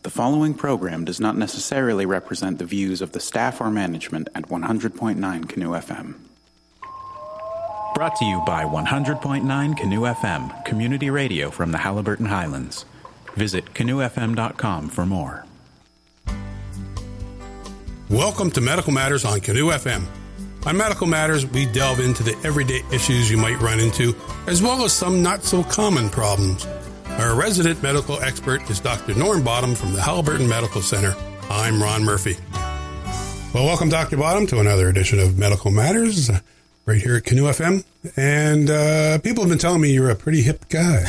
The following program does not necessarily represent the views of the staff or management at 100.9 Canoe FM. Brought to you by 100.9 Canoe FM, community radio from the Haliburton Highlands. Visit canoefm.com for more. Welcome to Medical Matters on Canoe FM. On Medical Matters, we delve into the everyday issues you might run into, as well as some not-so-common problems. Our resident medical expert is Dr. Norm Bottom from the Haliburton Medical Center. I'm Ron Murphy. Well, welcome, Dr. Bottom, to another edition of Medical Matters right here at Canoe FM. And people have been telling me you're a pretty hip guy.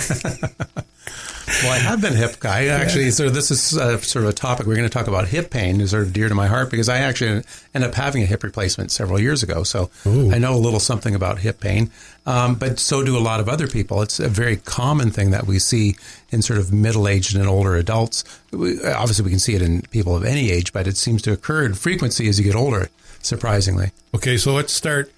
Well, I have been a hip guy. Actually, so this is sort of a topic we're going to talk about. Hip pain is sort of dear to my heart because I actually ended up having a hip replacement several years ago. So I know a little something about hip pain, but so do a lot of other people. It's a very common thing that we see in sort of middle-aged and older adults. Obviously, we can see it in people of any age, but it seems to occur in frequency as you get older, surprisingly. Okay, so let's start.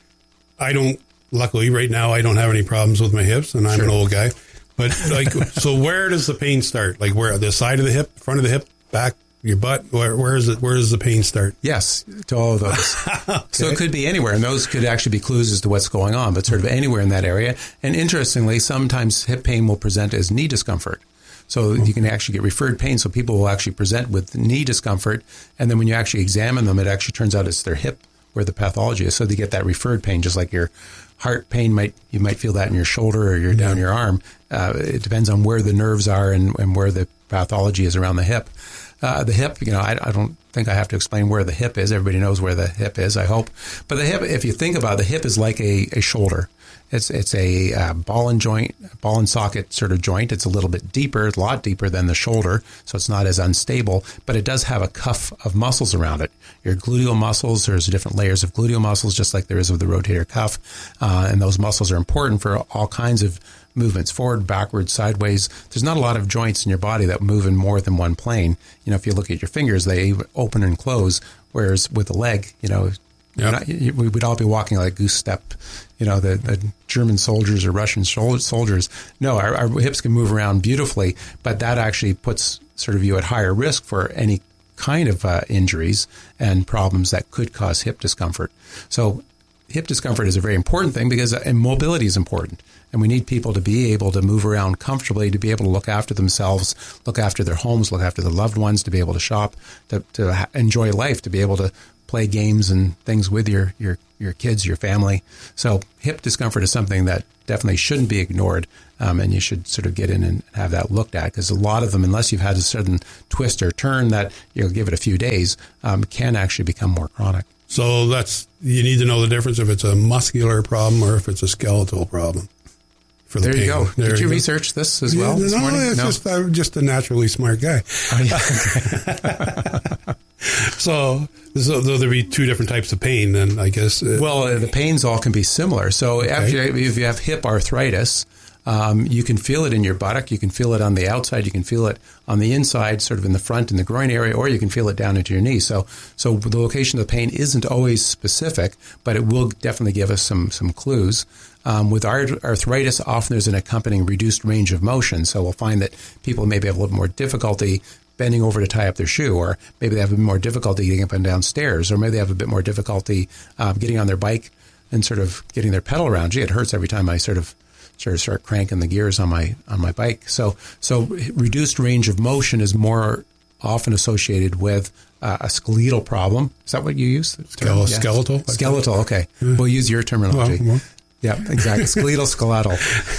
Luckily, right now, I don't have any problems with my hips, and I'm an old guy. But so where does the pain start? Like where? The side of the hip, front of the hip, back, your butt? Where is it? Where does the pain start? Yes, to all of those. Okay. So it could be anywhere, and those could actually be clues as to what's going on, but sort of anywhere in that area. And interestingly, sometimes hip pain will present as knee discomfort. So you can actually get referred pain. So people will actually present with knee discomfort, and then when you actually examine them, it actually turns out it's their hip where the pathology is. So they get that referred pain, just like your heart pain you might feel that in your shoulder or down your arm. It depends on where the nerves are and where the pathology is around the hip. The hip, I don't think I have to explain where the hip is. Everybody knows where the hip is, I hope. But the hip, if you think about it, the hip is like a shoulder. It's a ball and socket sort of joint. It's a little bit deeper, a lot deeper than the shoulder, so it's not as unstable, but it does have a cuff of muscles around it. Your gluteal muscles, there's different layers of gluteal muscles, just like there is with the rotator cuff, and those muscles are important for all kinds of movements, forward, backwards, sideways. There's not a lot of joints in your body that move in more than one plane. If you look at your fingers, they open and close, whereas with the leg, we would all be walking like goose step, the German soldiers or Russian soldiers. No, our hips can move around beautifully, but that actually puts sort of you at higher risk for any kind of injuries and problems that could cause hip discomfort. So hip discomfort is a very important thing because mobility is important. And we need people to be able to move around comfortably, to be able to look after themselves, look after their homes, look after their loved ones, to be able to shop, to enjoy life, to be able to play games and things with your kids, your family. So hip discomfort is something that definitely shouldn't be ignored, and you should sort of get in and have that looked at, because a lot of them, unless you've had a certain twist or turn that give it a few days, can actually become more chronic. So you need to know the difference if it's a muscular problem or if it's a skeletal problem. There you go. Did you research this as well this morning? I'm just a naturally smart guy. Oh, yeah. So there'd be two different types of pain then, I guess. Well, the pains all can be similar. So if you have hip arthritis, you can feel it in your buttock. You can feel it on the outside. You can feel it on the inside, sort of in the front in the groin area, or you can feel it down into your knee. So the location of the pain isn't always specific, but it will definitely give us some clues. With arthritis, often there's an accompanying reduced range of motion. So we'll find that people maybe have a little more difficulty bending over to tie up their shoe, or maybe they have a bit more difficulty getting up and down stairs, or maybe they have a bit more difficulty getting on their bike and sort of getting their pedal around. Gee, it hurts every time I sort of start cranking the gears on my bike. So reduced range of motion is more often associated with a skeletal problem. Is that what you use? Skeletal? Skeletal, okay. Yeah. We'll use your terminology. Well. Yeah, exactly. Skeletal.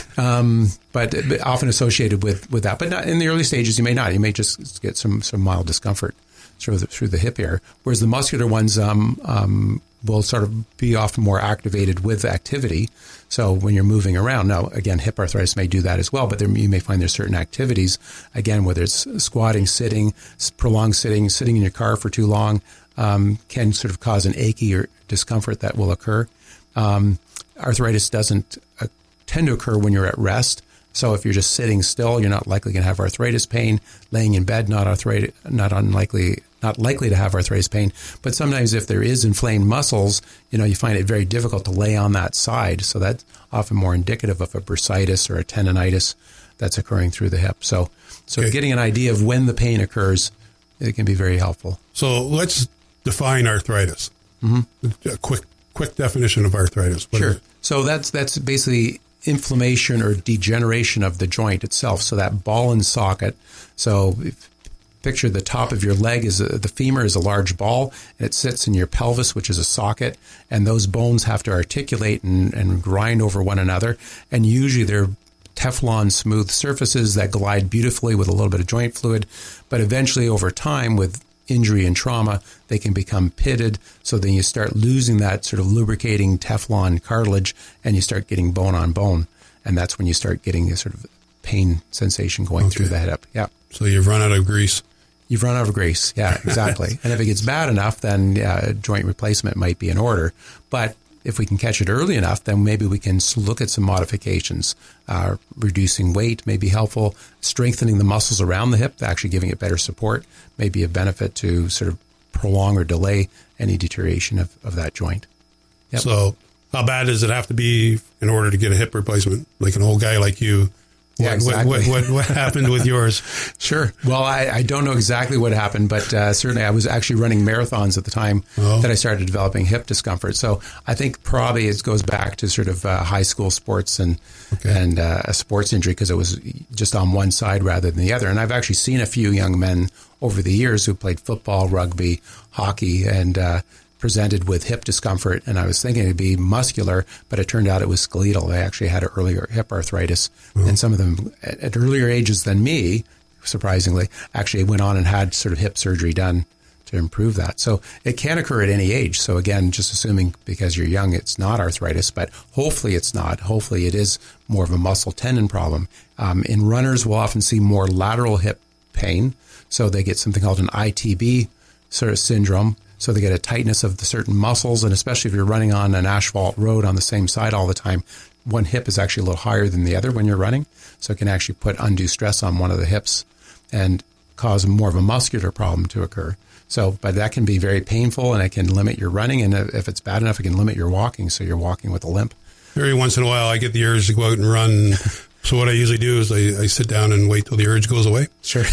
But often associated with that. But not in the early stages, you may not. You may just get some mild discomfort through the hip area. Whereas the muscular ones will sort of be often more activated with activity. So when you're moving around, now, again, hip arthritis may do that as well, but you may find there's certain activities, again, whether it's squatting, sitting, prolonged sitting in your car for too long, can sort of cause an achy or discomfort that will occur. Arthritis doesn't tend to occur when you're at rest. So if you're just sitting still, you're not likely going to have arthritis pain. Laying in bed, not likely to have arthritis pain. But sometimes if there is inflamed muscles, you find it very difficult to lay on that side. So that's often more indicative of a bursitis or a tendonitis that's occurring through the hip. So getting an idea of when the pain occurs, it can be very helpful. So let's define arthritis. A quick definition of arthritis. Sure. So that's basically inflammation or degeneration of the joint itself. So that ball and socket. So picture the top of your leg is the femur is a large ball, and it sits in your pelvis, which is a socket, and those bones have to articulate and grind over one another. And usually they're Teflon smooth surfaces that glide beautifully with a little bit of joint fluid, but eventually over time with injury and trauma, they can become pitted. So then you start losing that sort of lubricating Teflon cartilage, and you start getting bone on bone. And that's when you start getting a sort of pain sensation going through the hip. Yeah. So you've run out of grease. You've run out of grease. Yeah, exactly. And if it gets bad enough, then joint replacement might be in order. But if we can catch it early enough, then maybe we can look at some modifications. Reducing weight may be helpful. Strengthening the muscles around the hip, actually giving it better support, may be a benefit to sort of prolong or delay any deterioration of that joint. Yep. So how bad does it have to be in order to get a hip replacement? Like an old guy like you. Yeah, exactly. What happened with yours? Sure. Well, I don't know exactly what happened, but certainly I was actually running marathons at the time that I started developing hip discomfort. So I think probably it goes back to sort of high school sports and a sports injury, because it was just on one side rather than the other. And I've actually seen a few young men over the years who played football, rugby, hockey, and presented with hip discomfort, and I was thinking it'd be muscular, but it turned out it was skeletal. They actually had earlier hip arthritis, and some of them at earlier ages than me, surprisingly, actually went on and had sort of hip surgery done to improve that. So it can occur at any age. So again, just assuming because you're young, it's not arthritis, but hopefully it's not. Hopefully it is more of a muscle tendon problem. In runners, we'll often see more lateral hip pain. So they get something called an ITB sort of syndrome. So they get a tightness of the certain muscles, and especially if you're running on an asphalt road on the same side all the time, one hip is actually a little higher than the other when you're running. So it can actually put undue stress on one of the hips and cause more of a muscular problem to occur. So, but that can be very painful, and it can limit your running. And if it's bad enough, it can limit your walking. So you're walking with a limp. Every once in a while, I get the urge to go out and run. So what I usually do is I sit down and wait till the urge goes away. Sure. I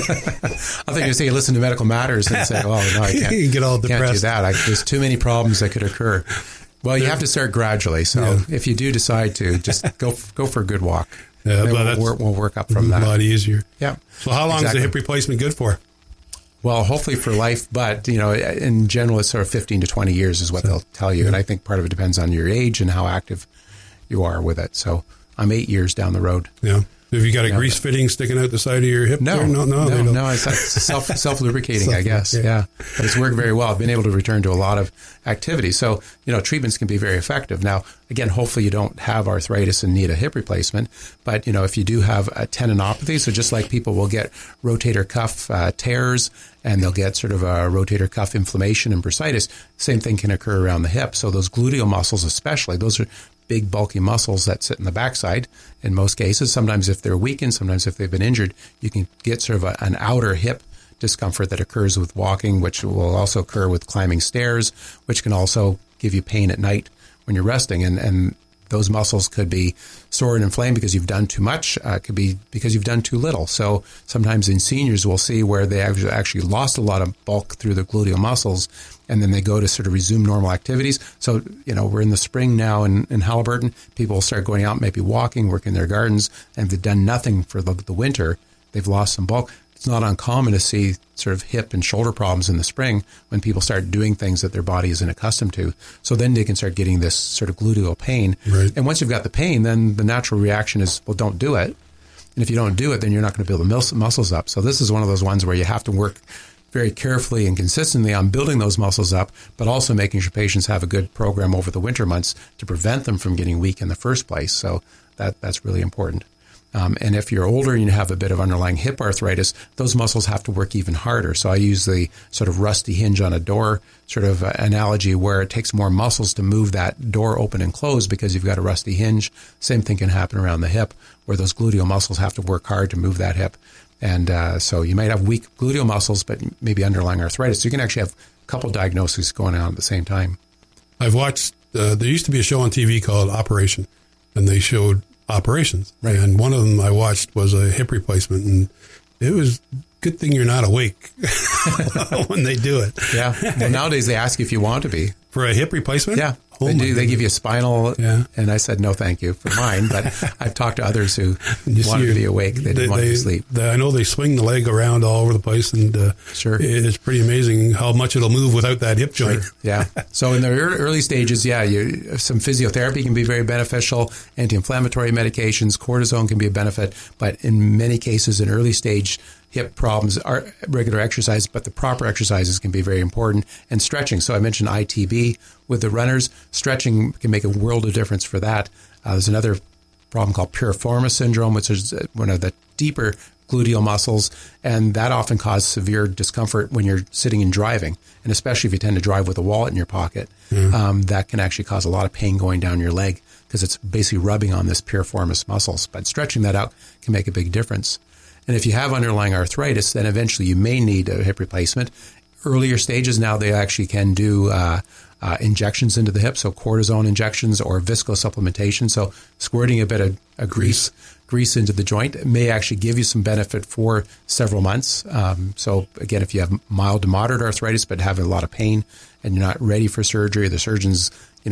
think you say you listen to Medical Matters and say, "Oh no, I can't." You get all depressed. Can't do that. There's too many problems that could occur. Well, you have to start gradually. So if you do decide to, just go for a good walk. Yeah, we'll work up from that. A lot easier. Yeah. So how long is the hip replacement good for? Well, hopefully for life, but in general, it's sort of 15 to 20 years is what they'll tell you, and I think part of it depends on your age and how active you are with it. So I'm 8 years down the road. Yeah. Have you got a grease fitting sticking out the side of your hip? No, there? No. It's self-lubricating, I guess. Yeah. But it's worked very well. I've been able to return to a lot of activity. So, treatments can be very effective. Now, again, hopefully you don't have arthritis and need a hip replacement. But, if you do have a tendinopathy, so just like people will get rotator cuff tears, and they'll get sort of a rotator cuff inflammation and bursitis, same thing can occur around the hip. So those gluteal muscles especially, those are big, bulky muscles that sit in the backside in most cases. Sometimes if they're weakened, sometimes if they've been injured, you can get sort of an outer hip discomfort that occurs with walking, which will also occur with climbing stairs, which can also give you pain at night when you're resting. And those muscles could be sore and inflamed because you've done too much. It could be because you've done too little. So sometimes in seniors, we'll see where they actually lost a lot of bulk through the gluteal muscles, and then they go to sort of resume normal activities. So, we're in the spring now in Haliburton. People will start going out, maybe walking, working their gardens, and they've done nothing for the winter. They've lost some bulk. It's not uncommon to see sort of hip and shoulder problems in the spring when people start doing things that their body isn't accustomed to. So then they can start getting this sort of gluteal pain. Right. And once you've got the pain, then the natural reaction is, well, don't do it. And if you don't do it, then you're not going to build the muscles up. So this is one of those ones where you have to work very carefully and consistently on building those muscles up, but also making sure patients have a good program over the winter months to prevent them from getting weak in the first place. So that's really important. And if you're older and you have a bit of underlying hip arthritis, those muscles have to work even harder. So I use the sort of rusty hinge on a door sort of analogy where it takes more muscles to move that door open and close because you've got a rusty hinge. Same thing can happen around the hip where those gluteal muscles have to work hard to move that hip. And so you might have weak gluteal muscles, but maybe underlying arthritis. So you can actually have a couple diagnoses going on at the same time. I've watched, there used to be a show on TV called Operation, and they showed operations. Right. And one of them I watched was a hip replacement, and it was good thing you're not awake when they do it. Yeah. Well, nowadays they ask you if you want to be. For a hip replacement? Yeah. Oh, they do. They give you a spinal, Yeah. and I said, no, thank you for mine. But I've talked to others who wanted to be awake. They didn't want to sleep. I know they swing the leg around all over the place, and Sure. It's pretty amazing how much it'll move without that hip joint. Sure. Yeah. So in the early stages, some physiotherapy can be very beneficial. Anti-inflammatory medications, cortisone can be a benefit. But in many cases, in early stage hip problems are regular exercise, but the proper exercises can be very important. And stretching. So I mentioned ITB with the runners. Stretching can make a world of difference for that. There's another problem called piriformis syndrome, which is one of the deeper gluteal muscles, and that often causes severe discomfort when you're sitting and driving, and especially if you tend to drive with a wallet in your pocket. That can actually cause a lot of pain going down your leg because it's basically rubbing on this piriformis muscles. But stretching that out can make a big difference. And if you have underlying arthritis, then eventually you may need a hip replacement. Earlier stages now, they actually can do injections into the hip, so cortisone injections or viscosupplementation. So squirting a bit of grease into the joint may actually give you some benefit for several months. So again, if you have mild to moderate arthritis but have a lot of pain and you're not ready for surgery, the surgeon's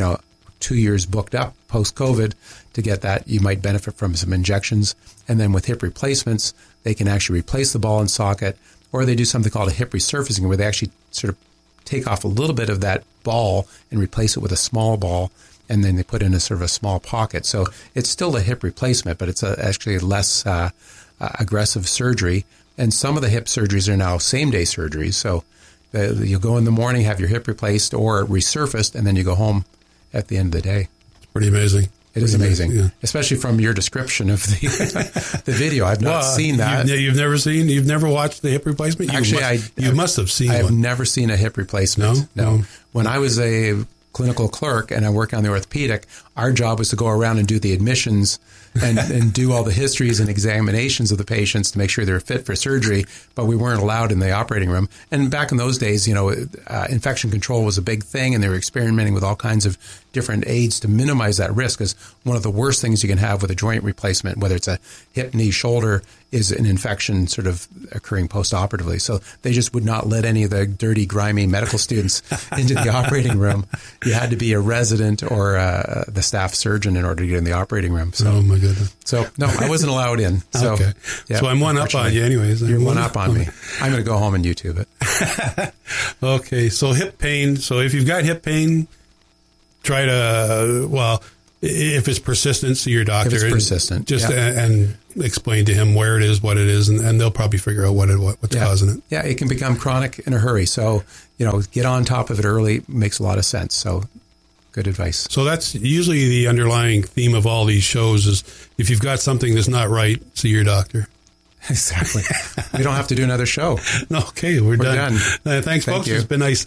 2 years booked up post-COVID to get that, you might benefit from some injections. And then with hip replacements, they can actually replace the ball and socket, or they do something called a hip resurfacing where they actually sort of take off a little bit of that ball and replace it with a small ball, and then they put in a sort of a small pocket. So it's still a hip replacement, but it's actually less aggressive surgery. And some of the hip surgeries are now same-day surgeries. So you'll go in the morning, have your hip replaced or resurfaced, and then you go home at the end of the day. It's pretty amazing. It is amazing, yeah. Especially from your description of the video. I've not seen that. You've never watched the hip replacement? You must have seen I have one. never seen a hip replacement. No. When I was a clinical clerk and I worked on the orthopedic, our job was to go around and do the admissions and do all the histories and examinations of the patients to make sure they're fit for surgery, but we weren't allowed in the operating room. And back in those days, infection control was a big thing, and they were experimenting with all kinds of different aids to minimize that risk, because one of the worst things you can have with a joint replacement, whether it's a hip, knee, shoulder, is an infection sort of occurring post-operatively. So they just would not let any of the dirty, grimy medical students into the operating room. You had to be a resident or the staff surgeon in order to get in the operating room. So, oh, my goodness. So, no, I wasn't allowed in. So, okay. Yeah, so I'm one up on you anyways. You're one up on me. I'm going to go home and YouTube it. Okay, so hip pain. So if you've got hip pain, try to, if it's persistent, see your doctor. If it's persistent. And explain to him where it is, what it is, and they'll probably figure out what's causing it. Yeah, it can become chronic in a hurry. So, get on top of it early makes a lot of sense. So, good advice. So that's usually the underlying theme of all these shows is if you've got something that's not right, see your doctor. Exactly. We don't have to do another show. Okay, we're done. Thanks, folks. You. It's been nice.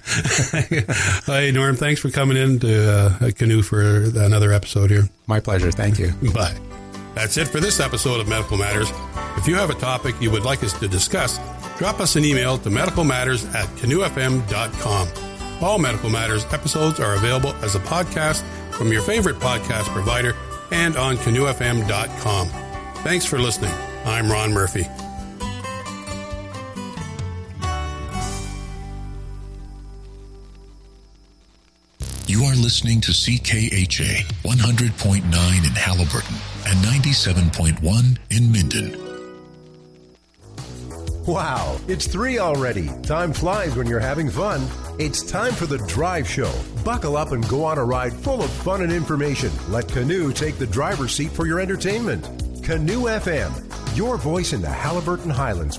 Hey, Norm, thanks for coming in to Canoe for another episode here. My pleasure. Thank you. Bye. That's it for this episode of Medical Matters. If you have a topic you would like us to discuss, drop us an email to medicalmatters@canoefm.com. All Medical Matters episodes are available as a podcast from your favorite podcast provider and on canoefm.com. Thanks for listening. I'm Ron Murphy. You are listening to CKHA 100.9 in Halliburton and 97.1 in Minden. Wow, it's 3 already. Time flies when you're having fun. It's time for the Drive Show. Buckle up and go on a ride full of fun and information. Let Canoe take the driver's seat for your entertainment. Canoe FM, your voice in the Halliburton Highlands.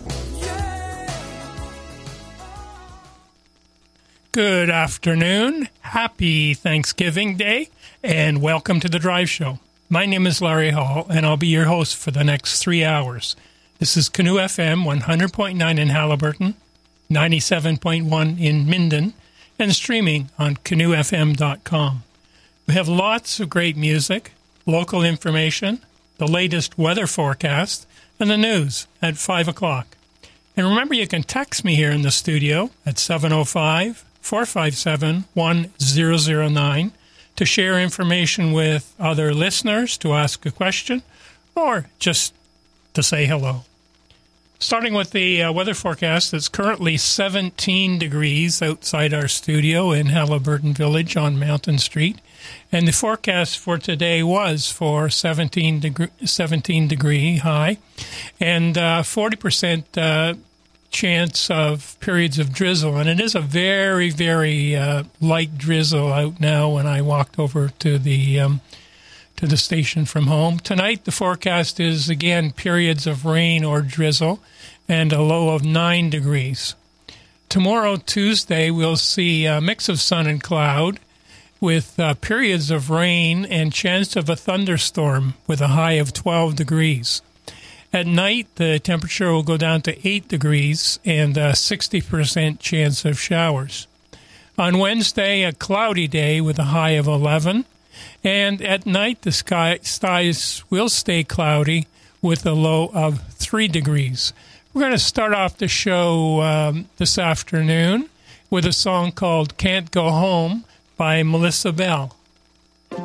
Good afternoon. Happy Thanksgiving Day, and welcome to the Drive Show. My name is Larry Hall, and I'll be your host for the next 3 hours. This is Canoe FM 100.9 in Halliburton, 97.1 in Minden, and streaming on canoefm.com. We have lots of great music, local information, the latest weather forecast, and the news at 5 o'clock. And remember, you can text me here in the studio at 705-457-1009 to share information with other listeners, to ask a question, or just to say hello. Starting with the weather forecast, it's currently 17 degrees outside our studio in Haliburton Village on Mountain Street. And the forecast for today was for 17 degree high and 40% chance of periods of drizzle. And it is a very, very light drizzle out now when I walked over to the station from home. Tonight, the forecast is, again, periods of rain or drizzle and a low of 9 degrees. Tomorrow, Tuesday, we'll see a mix of sun and cloud with periods of rain and chance of a thunderstorm with a high of 12 degrees. At night, the temperature will go down to 8 degrees and a 60% chance of showers. On Wednesday, a cloudy day with a high of 11. And at night, the skies will stay cloudy with a low of 3 degrees. We're going to start off the show this afternoon with a song called Can't Go Home by Melissa Bell.